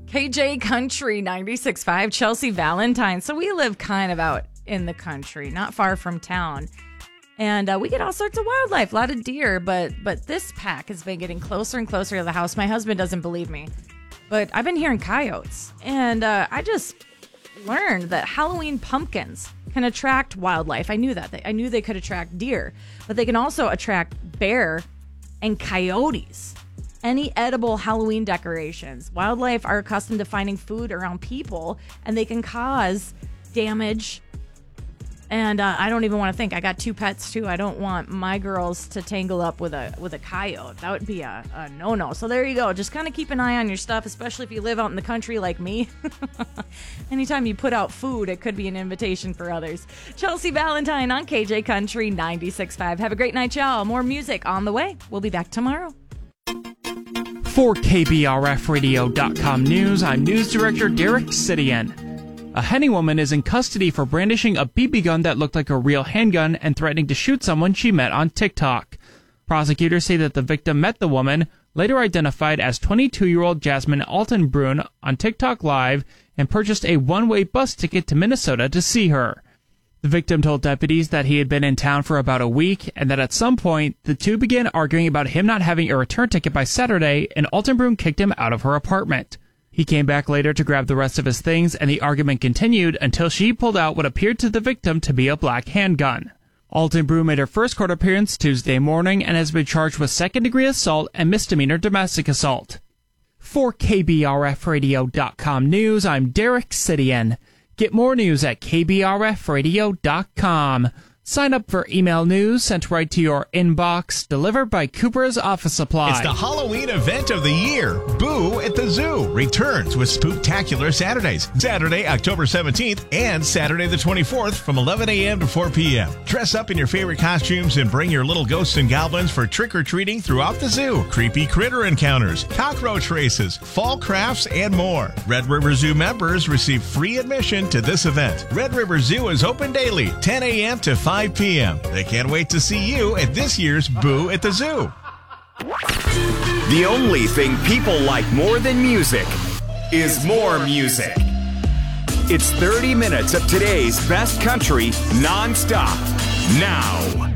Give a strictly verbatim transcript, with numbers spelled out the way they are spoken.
K J Country ninety-six point five, Chelsea Valentine. So we live kind of out in the country, not far from town. And uh, we get all sorts of wildlife, a lot of deer, but but this pack has been getting closer and closer to the house. My husband doesn't believe me, but I've been hearing coyotes. And uh, I just learned that Halloween pumpkins can attract wildlife. I knew that. I knew they could attract deer, but they can also attract bear and coyotes. Any edible Halloween decorations. Wildlife are accustomed to finding food around people, and they can cause damage. And uh, I don't even want to think. I got two pets too. I don't want my girls to tangle up with a with a coyote. That would be a, a no-no. So there you go. Just kind of keep an eye on your stuff, especially if you live out in the country like me. Anytime you put out food, it could be an invitation for others. Chelsea Valentine on K J Country ninety-six point five. Have a great night, y'all. More music on the way. We'll be back tomorrow. For K B R F radio dot com News, I'm News Director Derek Sidian. A Henny woman is in custody for brandishing a B B gun that looked like a real handgun and threatening to shoot someone she met on TikTok. Prosecutors say that the victim met the woman, later identified as twenty-two-year-old Jasmine Altenbrun, on TikTok Live and purchased a one-way bus ticket to Minnesota to see her. The victim told deputies that he had been in town for about a week and that at some point, the two began arguing about him not having a return ticket by Saturday, and Altenbrun kicked him out of her apartment. He came back later to grab the rest of his things, and the argument continued until she pulled out what appeared to the victim to be a black handgun. Altenbrun made her first court appearance Tuesday morning and has been charged with second-degree assault and misdemeanor domestic assault. For K B R F radio dot com News, I'm Derek Sidian. Get more news at K B R F radio dot com. Sign up for email news sent right to your inbox, delivered by Cooper's Office Supply. It's the Halloween event of the year. Boo at the Zoo returns with Spooktacular Saturdays. Saturday, October seventeenth and Saturday the twenty-fourth from eleven a.m. to four p.m. Dress up in your favorite costumes and bring your little ghosts and goblins for trick-or-treating throughout the zoo. Creepy critter encounters, cockroach races, fall crafts, and more. Red River Zoo members receive free admission to this event. Red River Zoo is open daily, ten a.m. to five p.m. They can't wait to see you at this year's Boo at the Zoo. The only thing people like more than music is more music. It's thirty minutes of today's best country nonstop. Now.